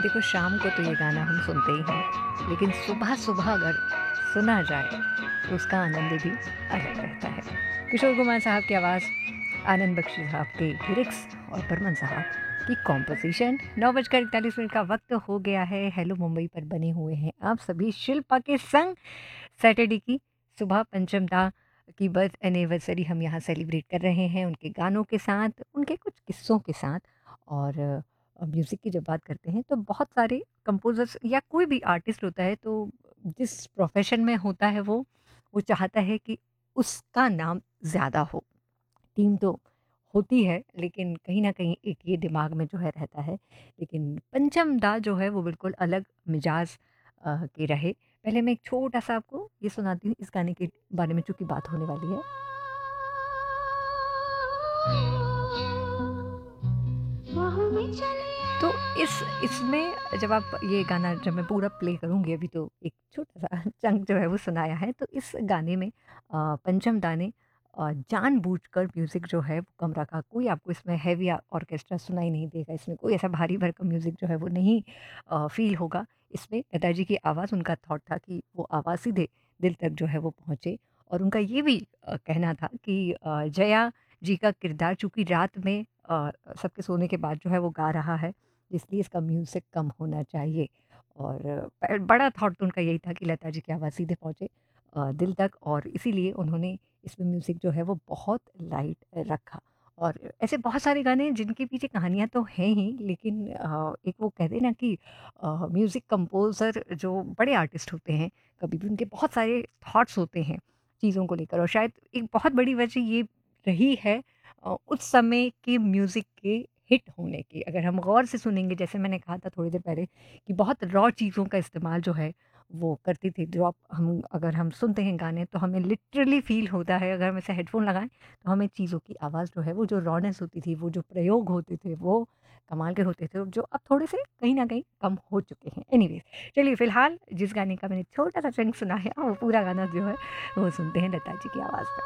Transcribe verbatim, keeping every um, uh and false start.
देखो शाम को तो ये गाना हम सुनते ही हैं, लेकिन सुबह-सुबह अगर सुना जाए, तो उसका आनंद भी अलग रहता है। किशोर कुमार साहब की आवाज़, आनंद बख्शी साहब के लिरिक्स और बर्मन साहब की कॉम्पोज़िशन। नौ बजकर इकतालीस मिनट का वक्त हो गया है। हेलो मुंबई पर बने हुए हैं आप सभी शिल्पा के संग। सैटरडे की सुबह पंचम दा की बर्थ एनिवर्सरी हम यहाँ सेलिब्रेट कर रहे हैं उनके गानों के साथ, उनके कुछ किस्सों के साथ। और अ, म्यूज़िक की जब बात करते हैं तो बहुत सारे कंपोज़र्स या कोई भी आर्टिस्ट होता है तो जिस प्रोफ़ेशन में होता है वो, वो चाहता है कि उसका नाम ज़्यादा हो। टीम तो होती है लेकिन कहीं न कहीं एक ये दिमाग में जो है रहता है। लेकिन पंचम दा जो है वो बिल्कुल अलग मिजाज अ, के रहे। पहले मैं एक छोटा-सा आपको ये सुनाती हूँ इस गाने के बारे में चूँकि बात होने वाली है। तो इस इसमें जब आप ये गाना जब मैं पूरा प्ले करूँगी अभी तो एक छोटा-सा चंक जो है वो सुनाया है। तो इस गाने में अ, पंचम दा ने अ, जानबूझकर म्यूज़िक जो है वो कम रखा। कोई आपको इसमें हेवी अ, ऑर्केस्ट्रा सुनाई नहीं देगा। इसमें कोई ऐसा भारी भरकम म्यूज़िक जो है वो नहीं अ, फ़ील होगा। इसमें लता जी की आवाज़ उनका थॉट था कि वो आवाज़ सीधे दिल तक जो है वो पहुँचे। और उनका ये भी अ, कहना था कि अ, जया जी का किरदार चूँकि रात में अ, सबके सोने के बाद जो है वो गा रहा है, इसलिए इसका म्यूज़िक कम होना चाहिए। और ब बड़ा थॉट तो उनका यही था कि लता जी की आवाज़ सीधे पहुँचे अ, दिल तक। और इसीलिए उन्होंने इसमें म्यूज़िक जो है वो बहुत लाइट रखा। और ऐसे बहुत सारे गाने हैं जिनके पीछे कहानियाँ तो हैं ही, लेकिन अ, एक वो कहते हैं ना कि अ, म्यूज़िक कंपोज़र जो बड़े आर्टिस्ट होते हैं, कभी भी उनके बहुत सारे थॉट्स होते हैं चीज़ों को लेकर। और शायद एक बहुत बड़ी वजह ये रही है अ, उस समय के म्यूज़िक के हिट होने की। अगर हम गौर से सुनेंगे, जैसे मैंने कहा था थोड़ी देर पहले कि बहुत रॉ चीज़ों का इस्तेमाल जो है वो करती थी। जो आप हम अगर हम सुनते हैं गाने तो हमें लिटरली फ़ील होता है। अगर हम ऐसे हेडफ़ोन लगाएँ तो हमें चीज़ों की आवाज़ जो है वो जो रॉनेस होती थी, वो जो प्रयोग होते थे वो कमाल के होते थे, जो अब थोड़े से कहीं न कहीं कम हो चुके हैं। एनीवेज़, चलिए फ़िलहाल जिस गाने का मैंने छोटा-सा चंक सुना है वो पूरा गाना जो है वो सुनते हैं लता जी की आवाज़ में।